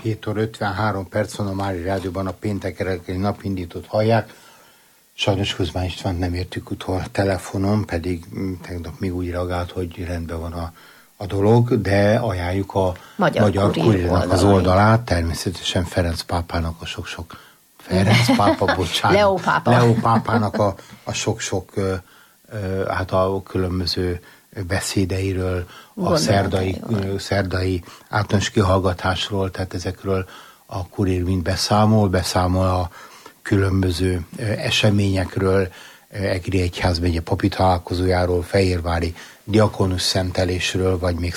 7 óra 53 perc van a Mária Rádióban, a péntek reggeli napindítót hallják. Sajnos Kuzmán Istvánt nem értük utol telefonon, pedig tegnap még úgy reagált, hogy rendben van a dolog, de ajánljuk a Magyar Kurírnak az oldalát, természetesen Ferenc pápának a sok-sok Ferenc pápa, bocsánat, Leó pápának a sok-sok hát a különböző beszédeiről, a szerdai általános kihallgatásról, tehát ezekről a Kurír mind beszámol a különböző eseményekről, Egri Egyházmegye papi találkozójáról, Fehérvári diakonus szentelésről, vagy még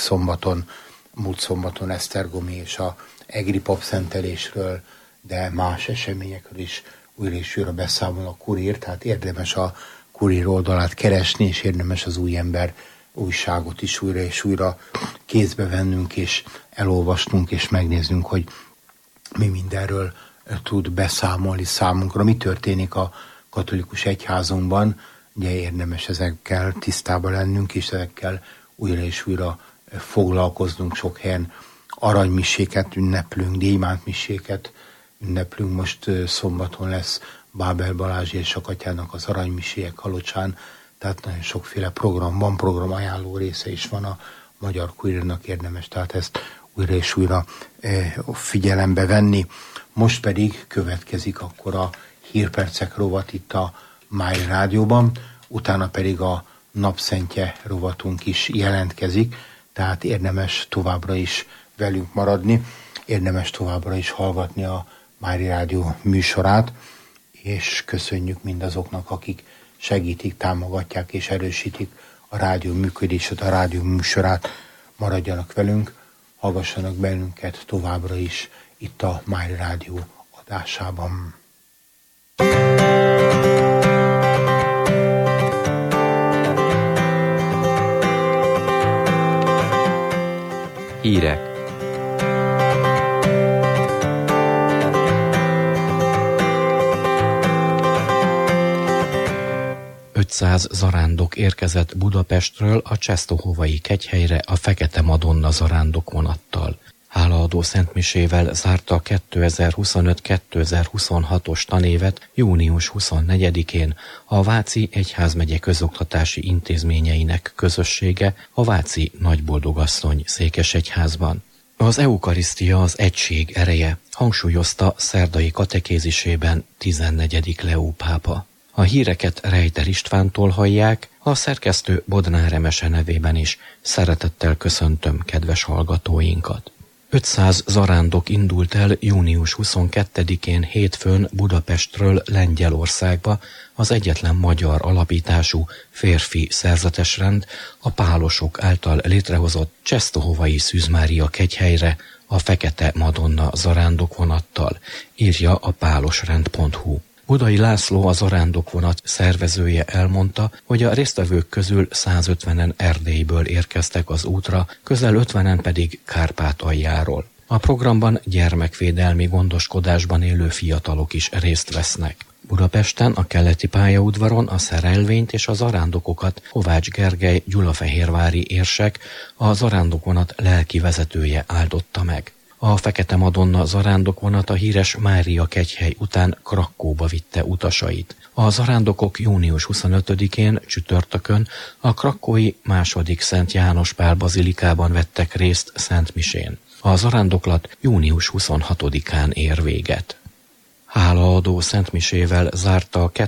múlt szombaton esztergomi és a egri pap szentelésről, de más eseményekről is újra és újra beszámol a Kurír, tehát érdemes a Kurír oldalát keresni, és érdemes az Új Ember újságot is újra és újra kézbe vennünk, és elolvasnunk, és megnéznünk, hogy mi mindenről tud beszámolni számunkra, mi történik a katolikus egyházunkban. Ugye érdemes ezekkel tisztában lennünk, és ezekkel újra és újra foglalkoznunk. Sok helyen aranymiséket ünneplünk, gyémántmiséket ünneplünk. Most szombaton lesz Bábel Balázs édesapátyának az aranymiséje Kalocsán, tehát nagyon sokféle program ajánló része is van a Magyar Kurírnak, érdemes tehát ezt újra és újra figyelembe venni. Most pedig következik akkor a hírpercek rovat itt a Mária Rádióban, utána pedig a napszentje rovatunk is jelentkezik, tehát érdemes továbbra is velünk maradni, érdemes továbbra is hallgatni a Mária Rádió műsorát, és köszönjük mindazoknak, akik segítik, támogatják és erősítik a rádió működését, a rádió műsorát. Maradjanak velünk, hallgassanak bennünket továbbra is itt a Mária Rádió adásában. Hírek. 500 zarándok érkezett Budapestről a Czestohovai kegyhelyre a Fekete Madonna zarándok vonattal. Hálaadó szentmisével zárta a 2025-2026-os tanévet június 24-én a Váci Egyházmegye közoktatási intézményeinek közössége a Váci Nagyboldogasszony székesegyházban. Az eukarisztia az egység ereje, hangsúlyozta szerdai katekézisében 14. Leó pápa. A híreket Rejter Istvántól hallják, a szerkesztő Bodnár Emese nevében is szeretettel köszöntöm kedves hallgatóinkat. 500 zarándok indult el június 22-én hétfőn Budapestről Lengyelországba az egyetlen magyar alapítású férfi szerzetesrend a pálosok által létrehozott Czestohovai Szűz Mária kegyhelyre a Fekete Madonna zarándokvonattal, írja a pálosrend.hu. Budai László, a zarándokvonat szervezője elmondta, hogy a résztvevők közül 150-en Erdélyből érkeztek az útra, közel 50-en pedig Kárpátaljáról. A programban gyermekvédelmi gondoskodásban élő fiatalok is részt vesznek. Budapesten a keleti pályaudvaron a szerelvényt és a zarándokokat Kovács Gergely gyulafehérvári érsek, a zarándokvonat lelki vezetője áldotta meg. A Fekete Madonna zarándokvonat a híres Mária kegyhely után Krakkóba vitte utasait. A zarándokok június 25-én csütörtökön a krakkói II. Szent János Pál bazilikában vettek részt szentmisén. A zarándoklat június 26-án ér véget. Hálaadó szentmisével zárta a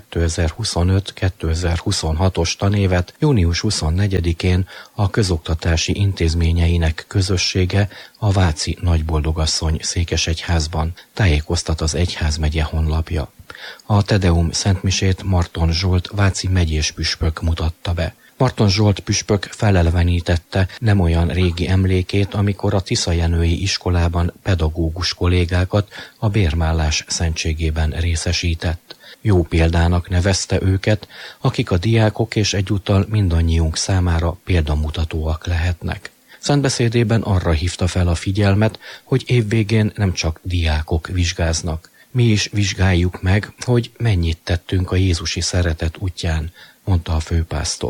2025-2026-os tanévet június 24-én a közoktatási intézményeinek közössége a Váci Nagyboldogasszony székesegyházban, tájékoztat az egyházmegye honlapja. A Tedeum szentmisét Marton Zsolt váci megyés püspök mutatta be. Marton Zsolt püspök felelevenítette nem olyan régi emlékét, amikor a Tiszajenői iskolában pedagógus kollégákat a bérmállás szentségében részesített. Jó példának nevezte őket, akik a diákok és egyúttal mindannyiunk számára példamutatóak lehetnek. Szentbeszédében arra hívta fel a figyelmet, hogy évvégén nem csak diákok vizsgáznak. Mi is vizsgáljuk meg, hogy mennyit tettünk a jézusi szeretet útján, mondta a főpásztor.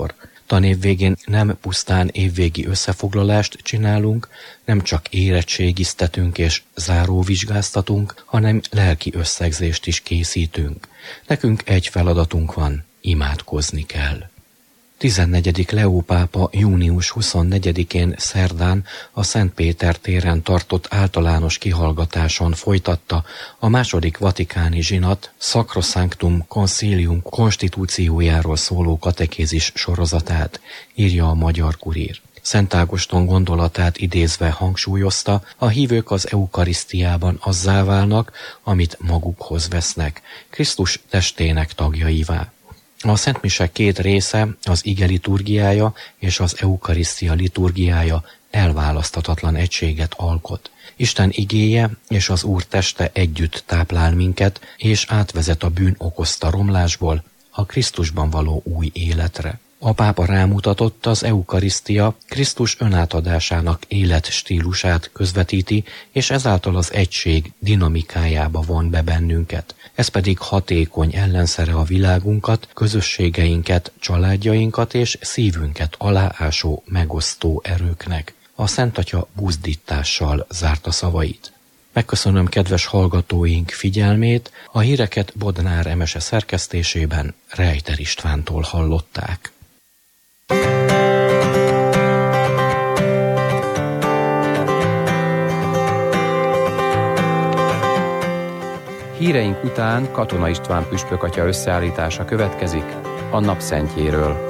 Tanév végén nem pusztán évvégi összefoglalást csinálunk, nem csak érettségiztetünk és záróvizsgáztatunk, hanem lelki összegzést is készítünk. Nekünk egy feladatunk van, imádkozni kell. 14. Leó pápa június 24-én szerdán a Szent Péter téren tartott általános kihallgatáson folytatta a második vatikáni zsinat Sacrosanctum Concilium konstitúciójáról szóló katekézis sorozatát, írja a Magyar Kurír. Szent Ágoston gondolatát idézve hangsúlyozta, a hívők az eukarisztiában azzá válnak, amit magukhoz vesznek, Krisztus testének tagjaivá. A szentmise két része, az ige liturgiája és az eukarisztia liturgiája elválaszthatatlan egységet alkot. Isten igéje és az Úr teste együtt táplál minket, és átvezet a bűn okozta romlásból a Krisztusban való új életre. A pápa rámutatott, az eukarisztia Krisztus önátadásának életstílusát közvetíti, és ezáltal az egység dinamikájába von be bennünket. Ez pedig hatékony ellenszere a világunkat, közösségeinket, családjainkat és szívünket aláásó, megosztó erőknek. A Szent Atya buzdítással zárta szavait. Megköszönöm kedves hallgatóink figyelmét, a híreket Bodnár Emese szerkesztésében Rejter Istvántól hallották. Híreink után Katona István püspök atya összeállítása következik a napszentjéről.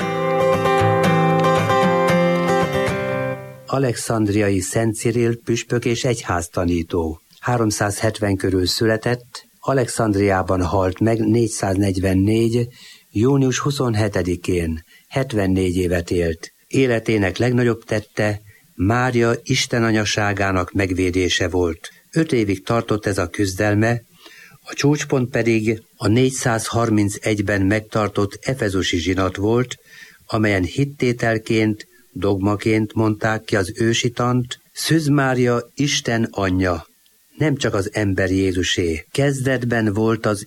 Alexandriai Szent Cirill püspök és egyháztanító. 370 körül született, Alexandriában halt meg 444. június 27-én, 74 évet élt. Életének legnagyobb tette Mária Isten anyaságának megvédése volt. 5 évig tartott ez a küzdelme, a csúcspont pedig a 431-ben megtartott efezusi zsinat volt, amelyen hittételként, dogmaként mondták ki az ősitant: Szűz Mária Isten anyja, nem csak az ember Jézusé. Kezdetben volt az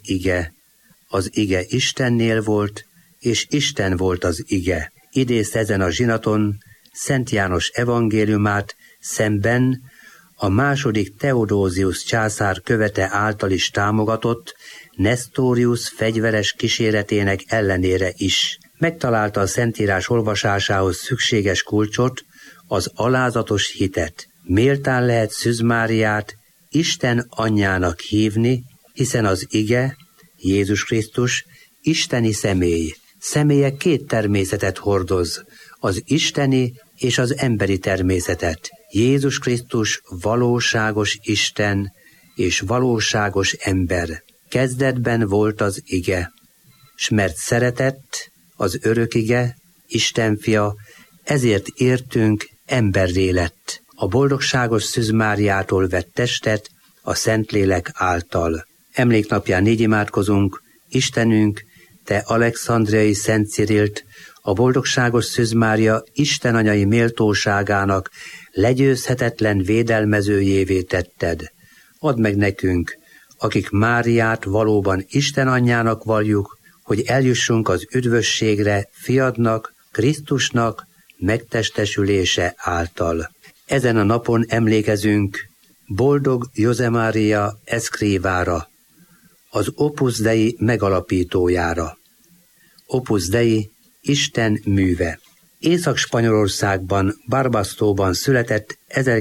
ige Istennél volt, és Isten volt az ige. Idézte ezen a zsinaton Szent János evangéliumát, szemben a második Theodósius császár követe által is támogatott Nestorius fegyveres kíséretének ellenére is. Megtalálta a Szentírás olvasásához szükséges kulcsot, az alázatos hitet. Méltán lehet Szűz Máriát Isten anyjának hívni, hiszen az ige, Jézus Krisztus, isteni személy. Személye 2 természetet hordoz, az isteni és az emberi természetet. Jézus Krisztus valóságos Isten és valóságos ember. Kezdetben volt az ige, s mert szeretett, az örök ige, Isten fia, ezért értünk emberré lett. A boldogságos Szűz Máriától vett testet a Szentlélek által. Emléknapján így imádkozunk: Istenünk, te Alexandriai Szent Cirillt a boldogságos Szűz Mária Isten anyai méltóságának legyőzhetetlen védelmezőjévé tetted. Add meg nekünk, akik Máriát valóban Isten anyjának valljuk, hogy eljussunk az üdvösségre fiadnak, Krisztusnak megtestesülése által. Ezen a napon emlékezünk boldog José Maria Escrivára, az Opus Dei megalapítójára. Opus Dei, Isten műve. Észak-Spanyolországban, Barbasztóban született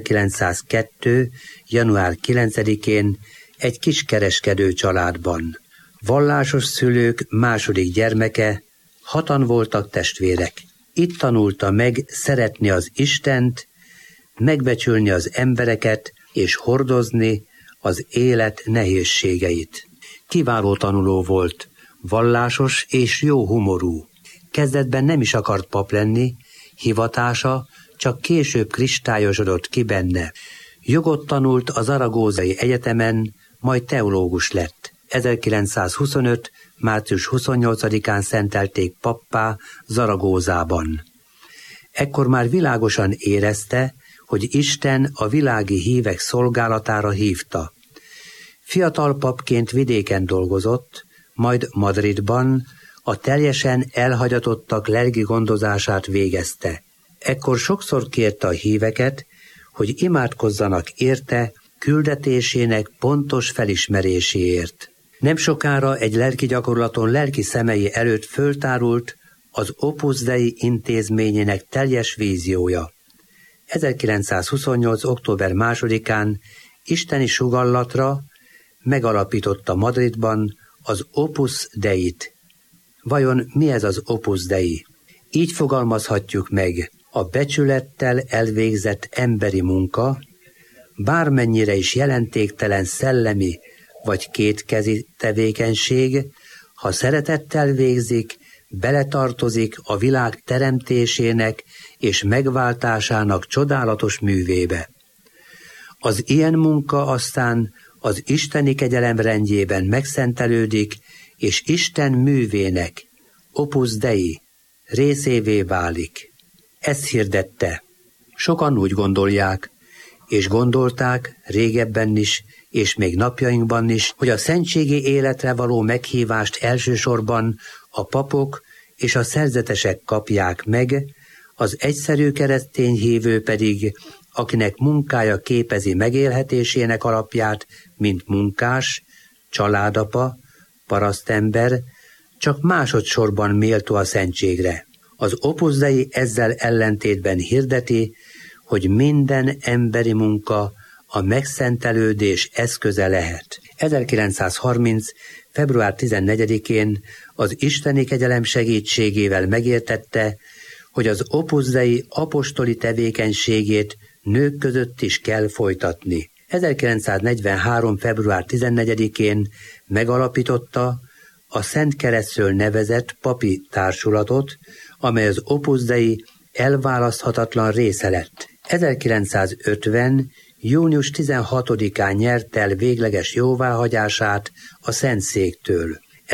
1902. január 9-én egy kiskereskedő családban. Vallásos szülők második gyermeke, 6-an voltak testvérek. Itt tanulta meg szeretni az Istent, megbecsülni az embereket és hordozni az élet nehézségeit. Kiváló tanuló volt, vallásos és jó humorú. Kezdetben nem is akart pap lenni, hivatása csak később kristályosodott ki benne. Jogot tanult a Zaragózai Egyetemen, majd teológus lett. 1925. március 28-án szentelték pappá Zaragózában. Ekkor már világosan érezte, hogy Isten a világi hívek szolgálatára hívta. Fiatal papként vidéken dolgozott, majd Madridban, a teljesen elhagyatottak lelki gondozását végezte. Ekkor sokszor kérte a híveket, hogy imádkozzanak érte, küldetésének pontos felismeréséért. Nem sokára egy lelki gyakorlaton lelki szemei előtt föltárult az Opus Dei intézményének teljes víziója. 1928. október 2-án isteni sugallatra megalapította Madridban az Opus Deit. Vajon mi ez az Opus Dei? Így fogalmazhatjuk meg: a becsülettel elvégzett emberi munka, bármennyire is jelentéktelen szellemi vagy kétkezi tevékenység, ha szeretettel végzik, beletartozik a világ teremtésének és megváltásának csodálatos művébe. Az ilyen munka aztán az isteni kegyelem rendjében megszentelődik, és Isten művének, Opus Dei részévé válik. Ezt hirdette. Sokan úgy gondolják, és gondolták régebben is, és még napjainkban is, hogy a szentségi életre való meghívást elsősorban a papok és a szerzetesek kapják meg, az egyszerű keresztény hívő pedig, akinek munkája képezi megélhetésének alapját, mint munkás, családapa, parasztember, csak másodszorban méltó a szentségre. Az Opus Dei ezzel ellentétben hirdeti, hogy minden emberi munka a megszentelődés eszköze lehet. 1930. február 14-én az isteni kegyelem segítségével megértette, hogy az Opus Dei apostoli tevékenységét nők között is kell folytatni. 1943. február 14-én megalapította a Szent Keresztről nevezett papi társulatot, amely az Opus Dei elválaszthatatlan része lett. 1950. június 16-án nyert el végleges jóváhagyását a Szentszéktől.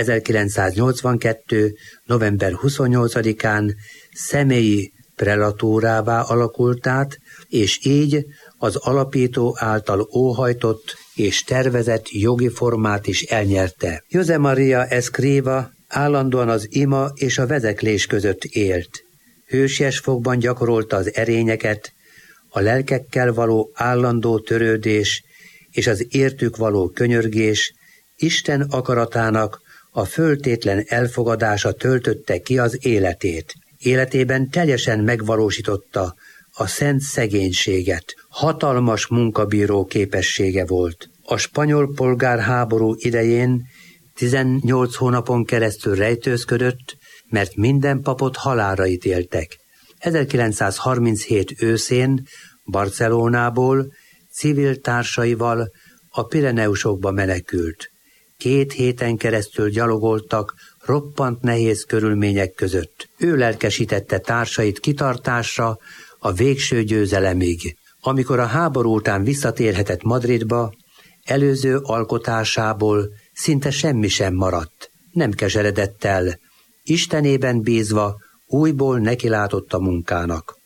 1982. november 28-án személyi prelatórává alakult át, és így az alapító által óhajtott és tervezett jogi formát is elnyerte. José María Escrivá állandóan az ima és a vezeklés között élt. Hősies fogban gyakorolta az erényeket, a lelkekkel való állandó törődés és az értük való könyörgés Isten akaratának a föltétlen elfogadása töltötte ki az életét. Életében teljesen megvalósította a szent szegénységet. Hatalmas munkabíró képessége volt. A spanyol polgárháború idején 18 hónapon keresztül rejtőzködött, mert minden papot halálra ítéltek. 1937 őszén Barcelonából civil társaival a Pireneusokba menekült. 2 héten keresztül gyalogoltak roppant nehéz körülmények között. Ő lelkesítette társait kitartásra a végső győzelemig. Amikor a háború után visszatérhetett Madridba, előző alkotásából szinte semmi sem maradt. Nem keseredett el. Istenében bízva újból nekilátott a munkának.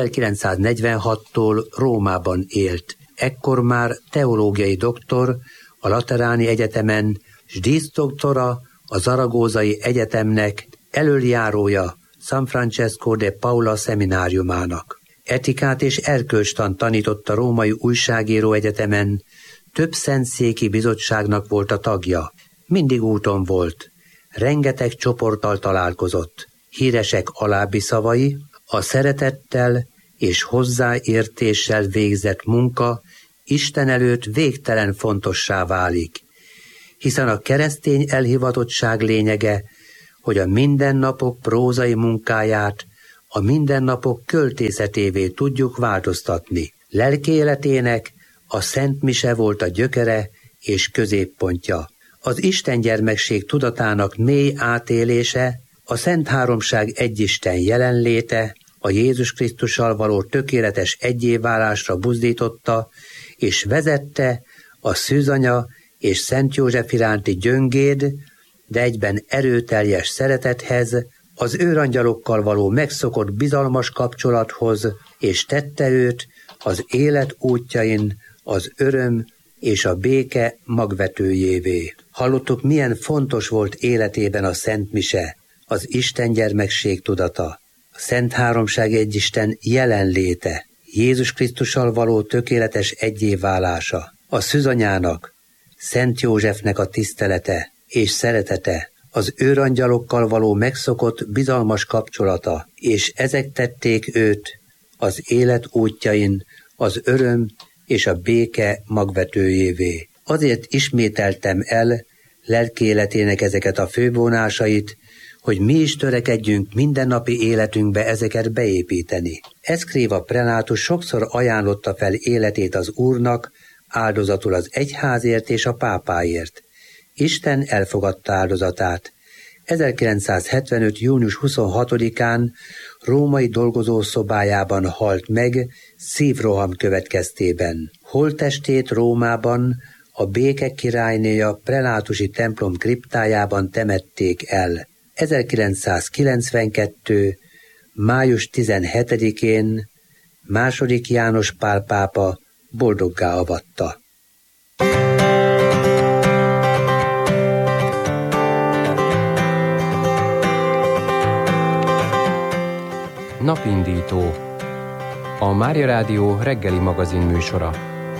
1946-tól Rómában élt. Ekkor már teológiai doktor a Lateráni Egyetemen, s díszdoktora a Zaragózai Egyetemnek, elöljárója San Francesco de Paula szemináriumának. Etikát és erkölcstant tanított a Római Újságíró Egyetemen, több szentszéki bizottságnak volt a tagja. Mindig úton volt, rengeteg csoporttal találkozott. Híresek alábbi szavai: a szeretettel és hozzáértéssel végzett munka Isten előtt végtelen fontossá válik, hiszen a keresztény elhivatottság lényege, hogy a mindennapok prózai munkáját a mindennapok költészetévé tudjuk változtatni. Lelki életének a Szent Mise volt a gyökere és középpontja. Az istengyermekség tudatának mély átélése, a Szent Háromság egyisten jelenléte, a Jézus Krisztussal való tökéletes egyéválásra buzdította, és vezette a Szűzanya és Szent József iránti gyöngéd, de egyben erőteljes szeretethez, az őrangyalokkal való megszokott bizalmas kapcsolathoz, és tette őt az élet útjain az öröm és a béke magvetőjévé. Hallottuk, milyen fontos volt életében a Szent Mise. az Isten gyermekség tudata, a Szent Háromság egyisten jelenléte, Jézus Krisztussal való tökéletes egyéválása, a szűzanyának, Szent Józsefnek a tisztelete és szeretete, az őrangyalokkal való megszokott bizalmas kapcsolata, és ezek tették őt az élet útjain az öröm és a béke magvetőjévé. Azért ismételtem el lelki életének ezeket a fővonásait, hogy mi is törekedjünk mindennapi életünkbe ezeket beépíteni. Eszkréva prelátus sokszor ajánlotta fel életét az Úrnak, áldozatul az egyházért és a pápáért. Isten elfogadta áldozatát. 1975. június 26-án római dolgozószobájában halt meg szívroham következtében. Holttestét Rómában a béke királynéja prelátusi templom kriptájában temették el. 1992. május 17-én II. János Pál pápa boldoggá avatta. Napindító. A Mária Rádió reggeli magazin műsora.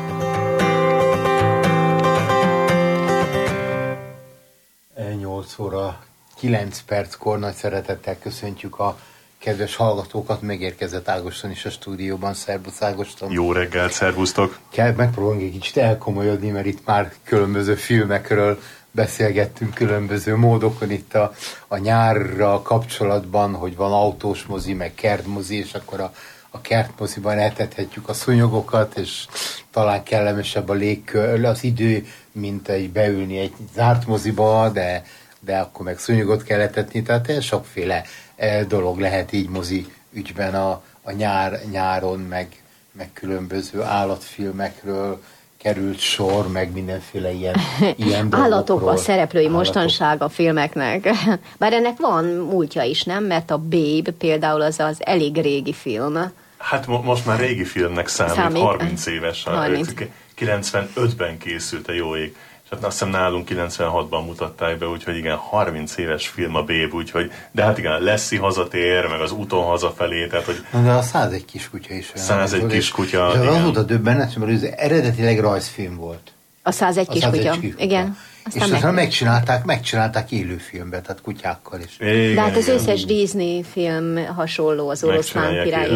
Nyolc óra 9 perckor nagy szeretettel köszöntjük a kedves hallgatókat. Megérkezett Ágoston is a stúdióban. Szerbusz Ágoston. Jó reggelt, szervusztok. Megpróbálunk egy kicsit elkomolyodni, mert itt már különböző filmekről beszélgettünk különböző módokon itt a nyárra kapcsolatban, hogy van autós mozi, meg kertmozi, és akkor a kertmoziban etethetjük a szúnyogokat, és talán kellemesebb a légkör, az idő, mint beülni egy zárt moziba, de akkor meg szúnyogot kell etetni, tehát sokféle dolog lehet így mozi ügyben a nyáron, meg különböző állatfilmekről került sor, meg mindenféle ilyen állatok a szereplői mostanság a filmeknek. Bár ennek van múltja is, nem? Mert a Babe például az elég régi film. Hát most már régi filmnek számít? 30 éves. 30. 95-ben készült a jó ég. És hát azt hiszem nálunk 96-ban mutatták be, úgyhogy igen, 30 éves film a Babe, úgyhogy, de hát igen, Lassie hazatér, meg az úton hazafelé, tehát hogy... De a 101 kiskutya is olyan. 101 kiskutya, és az volt a döbbenet, mert ez eredetileg rajzfilm volt. A 101 kiskutya, igen. Aztán megcsinálták élőfilmbe, tehát kutyákkal is. Igen, de hát az összes Disney film hasonló, az Oroszlán király.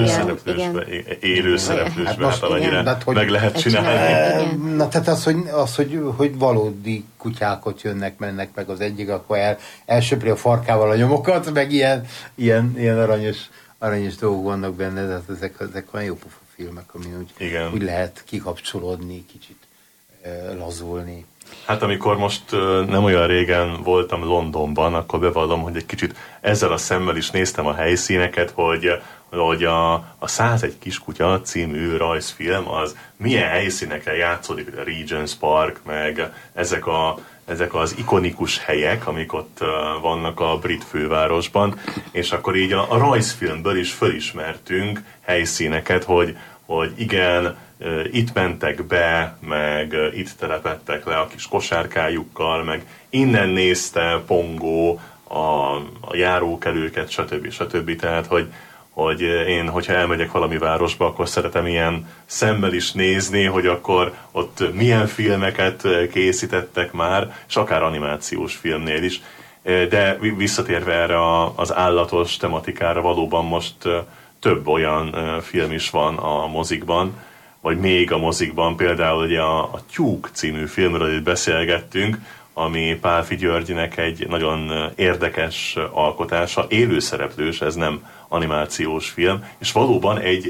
Élő szereplősbe, hát annyira meg lehet csinálni. Na tehát az, hogy valódi kutyákat mennek meg az egyik, akkor elsöpri a farkával a nyomokat, meg ilyen aranyos dolgok vannak benne, tehát ezek olyan jó pofa filmek, amin úgy lehet kikapcsolódni, kicsit lazulni. Hát amikor most nem olyan régen voltam Londonban, akkor bevallom, hogy egy kicsit ezzel a szemmel is néztem a helyszíneket, hogy a 101 kiskutya című rajzfilm az milyen helyszínekre játszódik, a Regent's Park, meg ezek az ikonikus helyek, amik ott vannak a brit fővárosban, és akkor így a rajzfilmből is fölismertünk helyszíneket, hogy igen, itt mentek be, meg itt telepettek le a kis kosárkájukkal, meg innen nézte Pongó a járókelőket, stb. Tehát, hogy én, hogyha elmegyek valami városba, akkor szeretem ilyen szemmel is nézni, hogy akkor ott milyen filmeket készítettek már, és akár animációs filmnél is. De visszatérve erre az állatos tematikára, valóban most több olyan film is van a mozikban, vagy még a mozikban, például ugye a Tyúk című filmről itt beszélgettünk, ami Pálffy Györgynek egy nagyon érdekes alkotása, élőszereplős, ez nem animációs film, és valóban egy